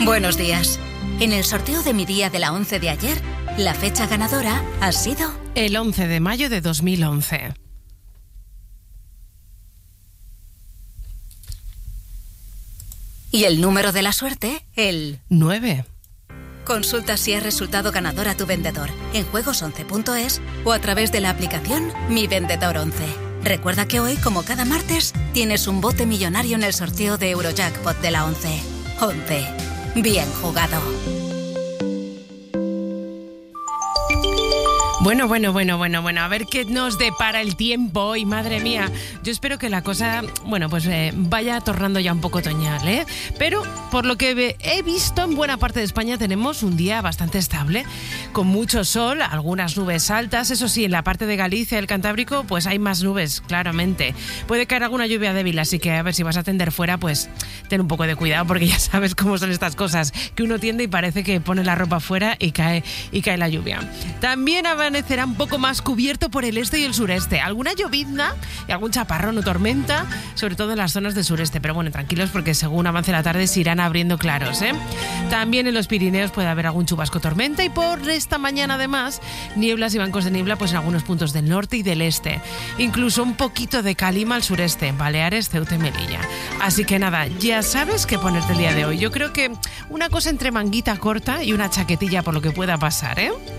Buenos días. En el sorteo de mi día de la 11 de ayer, la fecha ganadora ha sido... el 11 de mayo de 2011. Y el número de la suerte, el... 9. Consulta si has resultado ganador a tu vendedor en juegos11.es o a través de la aplicación Mi Vendedor 11. Recuerda que hoy, como cada martes, tienes un bote millonario en el sorteo de Eurojackpot de la 11. 11. Bien jugado. Bueno, a ver qué nos depara el tiempo hoy, madre mía. Yo espero que la cosa, vaya tornando ya un poco otoñal, ¿eh? Pero por lo que he visto, en buena parte de España tenemos un día bastante estable, con mucho sol, algunas nubes altas. Eso sí, en la parte de Galicia y el Cantábrico, pues hay más nubes, claramente. Puede caer alguna lluvia débil, así que a ver si vas a tender fuera, pues ten un poco de cuidado, porque ya sabes cómo son estas cosas, que uno tiende y parece que pone la ropa fuera y cae la lluvia. También amanecerá un poco más cubierto por el este y el sureste. Alguna llovizna y algún chaparrón o tormenta, sobre todo en las zonas del sureste. Pero bueno, tranquilos, porque según avance la tarde se irán abriendo claros, ¿eh? También en los Pirineos puede haber algún chubasco tormenta y por esta mañana además nieblas y bancos de niebla pues en algunos puntos del norte y del este. Incluso un poquito de calima al sureste, Baleares, Ceuta y Melilla. Así que nada, ya sabes qué ponerte el día de hoy. Yo creo que una cosa entre manguita corta y una chaquetilla por lo que pueda pasar, ¿eh?